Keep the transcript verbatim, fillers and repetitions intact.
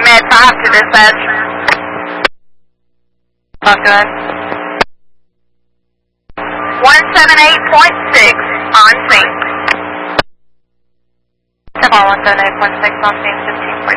Med five to dispatch. Talk good. one seventy-eight point six on scene. one seventy-eight point six on scene.